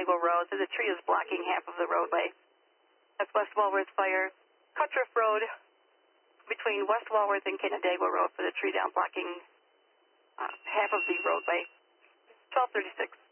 Canandaigua Road, so the tree is blocking half of the roadway. That's West Walworth Fire. Cuttriff Road, between West Walworth and Canandaigua Road for the tree down blocking half of the roadway. 1236.